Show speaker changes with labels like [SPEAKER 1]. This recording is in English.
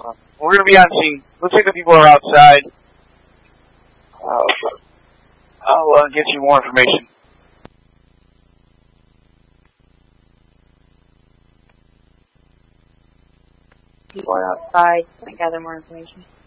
[SPEAKER 1] We're going to be on scene. Looks like the people are outside. I'll get you more information.
[SPEAKER 2] People are outside. Can I gather more information?